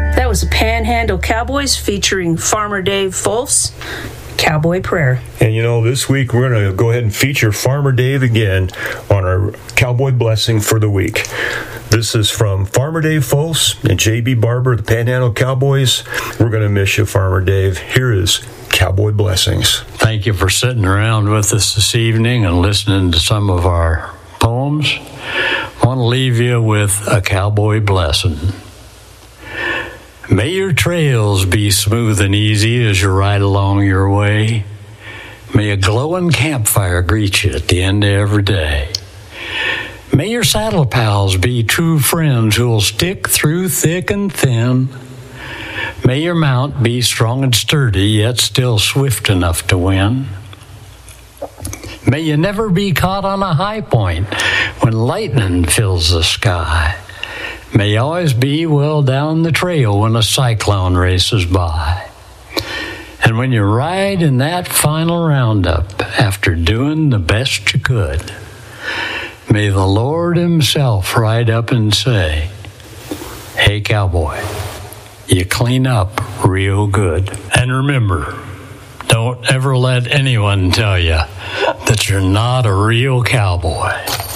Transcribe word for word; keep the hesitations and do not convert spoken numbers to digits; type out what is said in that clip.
That was the Panhandle Cowboys featuring Farmer Dave Folf's Cowboy Prayer. And you know, this week we're going to go ahead and feature Farmer Dave again on our Cowboy Blessing for the week. This is from Farmer Dave Folfs and J B Barber, the Panhandle Cowboys. We're going to miss you, Farmer Dave. Here is Cowboy Blessings. Thank you for sitting around with us this evening and listening to some of our poems. I want to leave you with a cowboy blessing. May your trails be smooth and easy as you ride along your way. May a glowing campfire greet you at the end of every day. May your saddle pals be true friends who'll stick through thick and thin. May your mount be strong and sturdy, yet still swift enough to win. May you never be caught on a high point when lightning fills the sky. May you always be well down the trail when a cyclone races by. And when you ride in that final roundup after doing the best you could, may the Lord himself ride up and say, "Hey, cowboy, you clean up real good." And remember, don't ever let anyone tell you that you're not a real cowboy.